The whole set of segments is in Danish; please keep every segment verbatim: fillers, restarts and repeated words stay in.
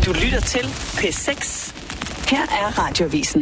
Du lytter til P seks. Her er Radioavisen.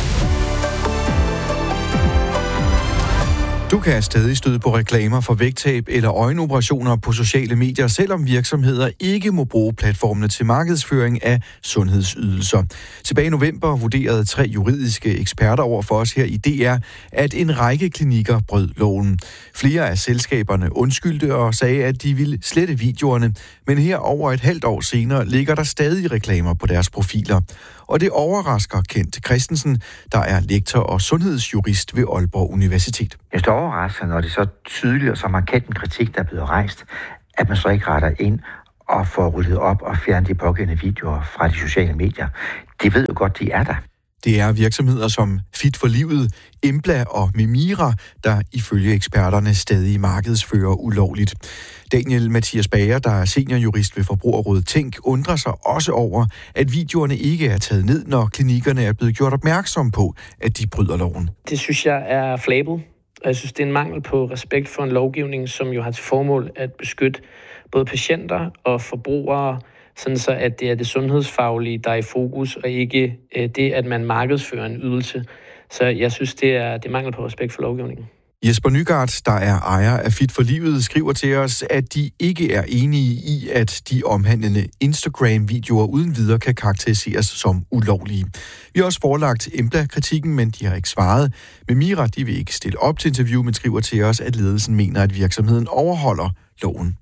Du kan stadig støde på reklamer for vægttab eller øjenoperationer på sociale medier, selvom virksomheder ikke må bruge platformene til markedsføring af sundhedsydelser. Tilbage i november vurderede tre juridiske eksperter over for os her i D R, at en række klinikker brød loven. Flere af selskaberne undskyldte og sagde, at de ville slette videoerne, men her over et halvt år senere ligger der stadig reklamer på deres profiler. Og det overrasker Kent Christensen, der er lektor og sundhedsjurist ved Aalborg Universitet. Jeg står overrasket, når det så tydeligt og så markant en kritik, der er blevet rejst, at man så ikke retter ind og får ryddet op og fjernet de pågældende videoer fra de sociale medier. De ved jo godt, de er der. Det er virksomheder som Fit for Livet, Embla og Mimira, der ifølge eksperterne stadig markedsfører ulovligt. Daniel Mathias Bager, der er seniorjurist ved Forbrugerrådet Tænk, undrer sig også over, at videoerne ikke er taget ned, når klinikkerne er blevet gjort opmærksom på, at de bryder loven. Det synes jeg er flabet. Jeg synes, det er en mangel på respekt for en lovgivning, som jo har til formål at beskytte både patienter og forbrugere, sådan så at det er det sundhedsfaglige, der er i fokus, og ikke det, at man markedsfører en ydelse. Så jeg synes, det er, det er mangel på respekt for lovgivningen. Jesper Nygaard, der er ejer af Fit for Livet, skriver til os, at de ikke er enige i, at de omhandlende Instagram-videoer uden videre kan karakteriseres som ulovlige. Vi har også forelagt Embla-kritikken, men de har ikke svaret. Med Mira, de vil ikke stille op til interview, men skriver til os, at ledelsen mener, at virksomheden overholder loven.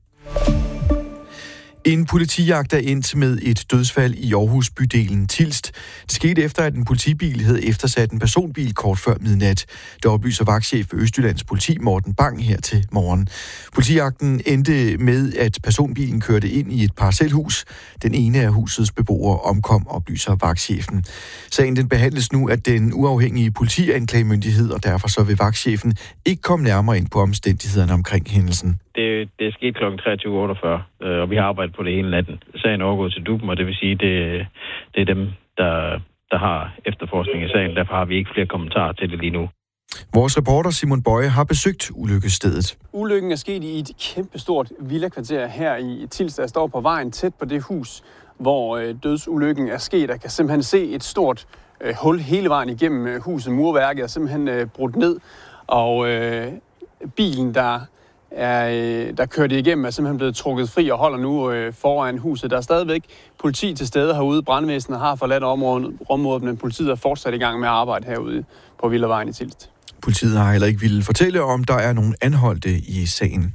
En politijagt er endt med et dødsfald i Aarhus bydelen Tilst. Det skete efter, at en politibil havde eftersat en personbil kort før midnat. Det oplyser vagtchef for Østjyllands politi Morten Bang her til morgen. Politijagten endte med, at personbilen kørte ind i et parcelhus. Den ene af husets beboere omkom, oplyser vagtchefen. Sagen den behandles nu af den uafhængige politianklagemyndighed, og derfor så vil vagtchefen ikke komme nærmere ind på omstændighederne omkring hændelsen. Det, det er sket klokken treogtyve otteogfyrre, og vi har arbejdet på det hele natten. Sagen er overgået til D U P', og det vil sige, det, det er dem, der, der har efterforskning i sagen. Derfor har vi ikke flere kommentarer til det lige nu. Vores reporter Simon Bøje har besøgt ulykkesstedet. Ulykken er sket i et kæmpestort villakvarter her i Tilst. Jeg står på vejen tæt på det hus, hvor øh, dødsulykken er sket. Jeg kan simpelthen se et stort øh, hul hele vejen igennem øh, huset. Murværket er simpelthen øh, brudt ned, og øh, bilen, der er, der kørte igennem, er simpelthen blevet trukket fri og holder nu øh, foran huset. Der er stadigvæk politi til stede herude. Brandvæsenet har forladt området, området, men politiet er fortsat i gang med at arbejde herude på Villavejen i Tilst. Politiet har heller ikke ville fortælle, om der er nogen anholdte i sagen.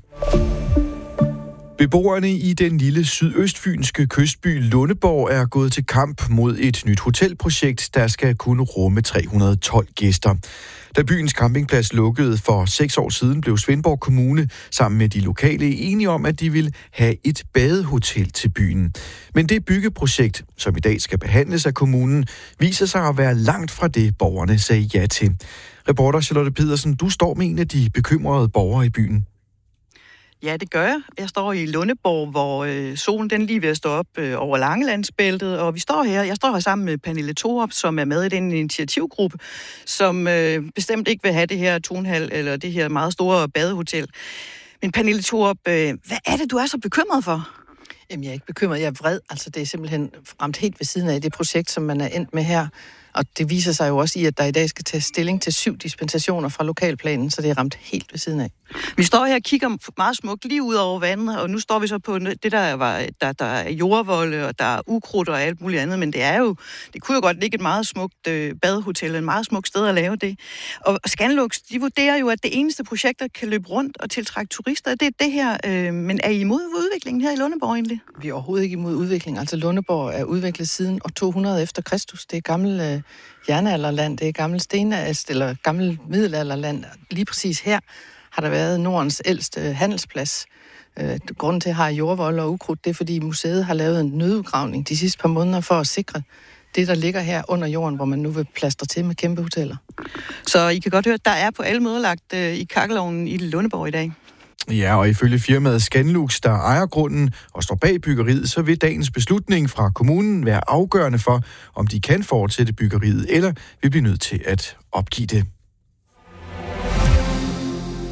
Beboerne i den lille sydøstfynske kystby Lundeborg er gået til kamp mod et nyt hotelprojekt, der skal kunne rumme tre hundrede og tolv gæster. Da byens campingplads lukkede for seks år siden, blev Svendborg Kommune sammen med de lokale enige om, at de ville have et badehotel til byen. Men det byggeprojekt, som i dag skal behandles af kommunen, viser sig at være langt fra det, borgerne sagde ja til. Reporter Charlotte Pedersen, du står med en af de bekymrede borgere i byen. Ja, det gør jeg. Jeg står i Lundeborg, hvor øh, solen den lige ved at stå op øh, over Langelandsbæltet, og vi står her. Jeg står her sammen med Pernille Thorup, som er med i den initiativgruppe, som øh, bestemt ikke vil have det her tonhal eller det her meget store badehotel. Men Pernille Thorup, øh, hvad er det, du er så bekymret for? Jamen, jeg er ikke bekymret. Jeg er vred. Altså, det er simpelthen ramt helt ved siden af det projekt, som man er endt med her. Og det viser sig jo også i, at der i dag skal tage stilling til syv dispensationer fra lokalplanen, så det er ramt helt ved siden af. Vi står her og kigger meget smukt lige ud over vandet, og nu står vi så på det, der, var, der, der er jordvolde, og der er ukrudt og alt muligt andet, men det er jo, det kunne jo godt ligge et meget smukt øh, badehotel, et meget smukt sted at lave det. Og Scanlux, de vurderer jo, at det eneste projekt, der kan løbe rundt og tiltrække turister, det er det her. Øh, men er I imod udviklingen her i Lundeborg egentlig? Vi er overhovedet ikke imod udvikling. Altså Lundeborg er udviklet siden år to hundrede efter Kristus. Det er gammel øh, jernalderland, det er gammel stenalder, eller gammel middelalderland. Lige præcis her har der været Nordens ældste handelsplads. Øh, grunden til, at har jordvold og ukrudt, det er, fordi museet har lavet en nødudgravning de sidste par måneder for at sikre det, der ligger her under jorden, hvor man nu vil plastre til med kæmpe hoteller. Så I kan godt høre, at der er på alle måder lagt øh, i kakkelovnen i Lundeborg i dag. Ja, og ifølge firmaet Scanlux, der ejer grunden og står bag byggeriet, så vil dagens beslutning fra kommunen være afgørende for, om de kan fortsætte byggeriet, eller vil blive nødt til at opgive det.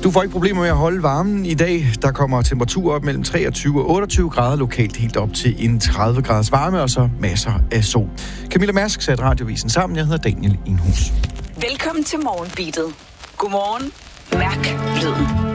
Du får ikke problemer med at holde varmen i dag. Der kommer temperaturer op mellem treogtyve og otteogtyve grader, lokalt helt op til en tredive graders varme, og så masser af sol. Camilla Mærsk satte radiovisen sammen. Jeg hedder Daniel Inhus. Velkommen til Morgenbeatet. Godmorgen. Mærk lyden.